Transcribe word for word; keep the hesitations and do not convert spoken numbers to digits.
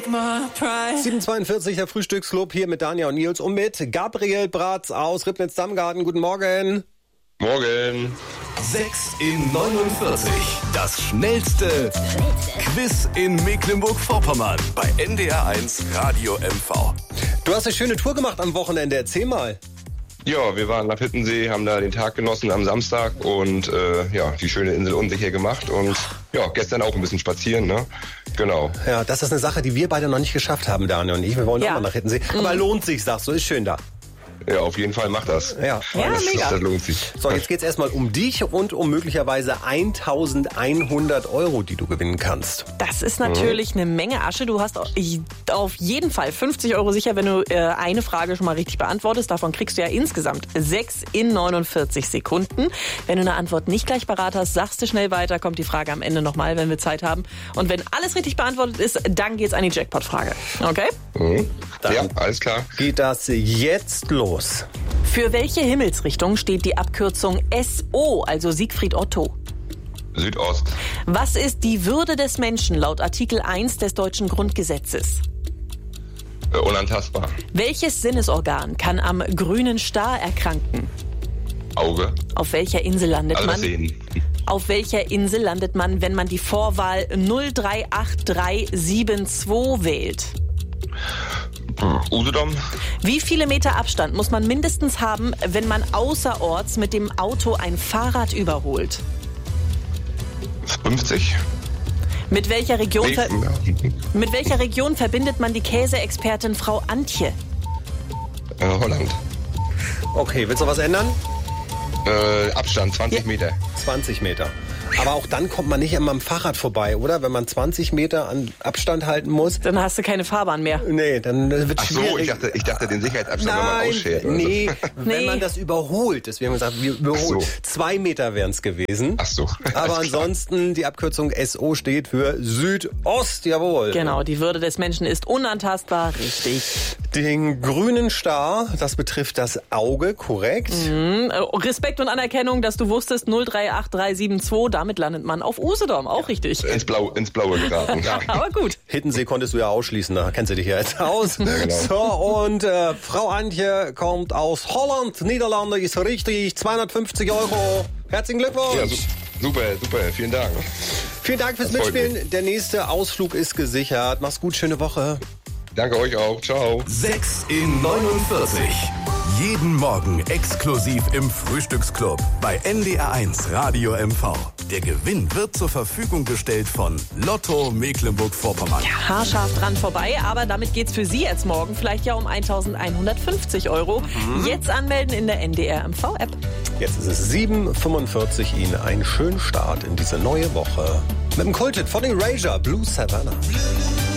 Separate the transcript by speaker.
Speaker 1: sieben Uhr zweiundvierzig, der Frühstücksclub hier mit Danja und Nils und mit Gabriel Bratz aus Ribnitz-Dammgarten. Guten Morgen.
Speaker 2: Morgen.
Speaker 3: sechs in neunundvierzig. Das schnellste Quiz in Mecklenburg-Vorpommern bei N D R eins Radio M V.
Speaker 1: Du hast eine schöne Tour gemacht am Wochenende. Erzähl mal.
Speaker 2: Ja, wir waren nach Hittensee, haben da den Tag genossen am Samstag und äh, ja, die schöne Insel unsicher gemacht und ja, gestern auch ein bisschen spazieren, ne? Genau.
Speaker 1: Ja, das ist eine Sache, die wir beide noch nicht geschafft haben, Daniel und ich. Wir wollen
Speaker 4: Ja.
Speaker 1: auch mal nach Hittensee. Aber
Speaker 4: Mhm.
Speaker 1: lohnt sich, sagst du, ist schön da.
Speaker 2: Ja, auf jeden Fall macht das.
Speaker 1: Ja,
Speaker 4: Ja,
Speaker 2: das,
Speaker 4: mega.
Speaker 2: das lohnt sich.
Speaker 1: So, jetzt geht's erstmal um dich und um möglicherweise eintausendeinhundert Euro, die du gewinnen kannst.
Speaker 4: Das ist natürlich eine Menge Asche. Du hast auf jeden Fall fünfzig Euro sicher, wenn du äh, eine Frage schon mal richtig beantwortest. Davon kriegst du ja insgesamt sechs in neunundvierzig Sekunden. Wenn du eine Antwort nicht gleich parat hast, sagst du schnell weiter, kommt die Frage am Ende nochmal, wenn wir Zeit haben. Und wenn alles richtig beantwortet ist, dann geht's an die Jackpot-Frage. Okay?
Speaker 2: Mhm.
Speaker 1: Dann
Speaker 2: Ja, alles klar.
Speaker 1: geht das jetzt los.
Speaker 4: Für welche Himmelsrichtung steht die Abkürzung S O, also Siegfried Otto?
Speaker 2: Südost.
Speaker 4: Was ist die Würde des Menschen laut Artikel eins des deutschen Grundgesetzes?
Speaker 2: Äh, unantastbar.
Speaker 4: Welches Sinnesorgan kann am grünen Star erkranken?
Speaker 2: Auge.
Speaker 4: Auf welcher Insel landet
Speaker 2: Also das
Speaker 4: man?
Speaker 2: Sehen.
Speaker 4: Auf welcher Insel landet man, wenn man die Vorwahl null drei acht drei sieben zwei wählt?
Speaker 2: Usedom.
Speaker 4: Wie viele Meter Abstand muss man mindestens haben, wenn man außerorts mit dem Auto ein Fahrrad überholt?
Speaker 2: fünfzig.
Speaker 4: Mit welcher Region,
Speaker 2: Nee,
Speaker 4: ver
Speaker 2: ja.
Speaker 4: mit welcher Region verbindet man die Käseexpertin Frau Antje?
Speaker 2: äh, Holland.
Speaker 1: Okay, willst du was ändern?
Speaker 2: Äh, Abstand zwanzig
Speaker 4: Ja.
Speaker 2: Meter.
Speaker 1: zwanzig Meter. Aber auch dann kommt man nicht immer am Fahrrad vorbei, oder? Wenn man zwanzig Meter an Abstand halten muss.
Speaker 4: Dann hast du keine Fahrbahn mehr.
Speaker 1: Nee, dann wird
Speaker 2: Ach
Speaker 1: schwierig.
Speaker 2: so, ich dachte, ich dachte den Sicherheitsabstand, wenn man
Speaker 1: Nein,
Speaker 2: ausschert. Oder
Speaker 1: nee,
Speaker 2: so.
Speaker 1: wenn
Speaker 4: Nee.
Speaker 1: man das überholt. Deswegen haben wir gesagt, wir überholen.
Speaker 2: Ach so.
Speaker 1: Zwei Meter wären es gewesen.
Speaker 2: Ach so.
Speaker 1: Aber
Speaker 2: Alles klar.
Speaker 1: ansonsten, die Abkürzung S O steht für Südost, jawohl.
Speaker 4: Genau, die Würde des Menschen ist unantastbar, richtig.
Speaker 1: Den grünen Star, das betrifft das Auge, korrekt.
Speaker 4: Äh, Respekt und Anerkennung, dass du wusstest, null drei acht drei sieben zwei, damit landet man auf Usedom, auch richtig.
Speaker 2: Ins, Blau, ins Blaue geraten. Ja.
Speaker 4: Aber gut.
Speaker 1: Hittensee konntest du ja ausschließen, da kennst du dich ja jetzt aus.
Speaker 2: genau.
Speaker 1: So, und äh, Frau Antje kommt aus Holland, Niederlande, ist richtig, zweihundertfünfzig Euro. Herzlichen Glückwunsch.
Speaker 2: Ja, su super, super. Vielen Dank.
Speaker 1: Vielen Dank fürs
Speaker 2: Das freut
Speaker 1: Mitspielen. Der nächste Ausflug ist gesichert. Mach's gut, schöne Woche.
Speaker 2: Danke euch auch. Ciao.
Speaker 3: sechs in neunundvierzig. Jeden Morgen exklusiv im Frühstücksclub bei N D R eins Radio M V. Der Gewinn wird zur Verfügung gestellt von Lotto Mecklenburg-Vorpommern.
Speaker 4: Haarscharf dran vorbei, aber damit geht's für Sie jetzt morgen vielleicht ja um eintausendeinhundertfünfzig Euro. Jetzt anmelden in der N D R M V-App.
Speaker 1: Jetzt ist es sieben Uhr fünfundvierzig. Ihnen einen schönen Start in diese neue Woche. Mit dem Kulthit von Erasure, Blue Savannah.